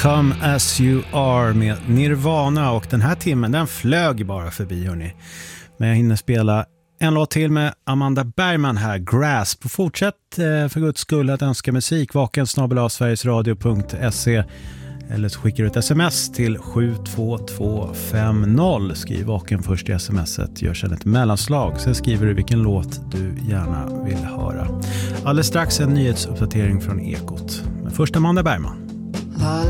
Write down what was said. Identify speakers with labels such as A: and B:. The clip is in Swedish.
A: Come As You Are med Nirvana, och den här timmen den flög bara förbi, hörni. Men jag hinner spela en låt till med Amanda Bergman här, Grasp. Fortsätt för guds skull att önska musik, vaken@sverigesradio.se, eller så skickar du ett sms till 72250. Skriv vaken först i smset, gör sedan ett mellanslag, sen skriver du vilken låt du gärna vill höra. Alldeles strax en nyhetsuppdatering från Ekot. Men först Amanda Bergman.
B: La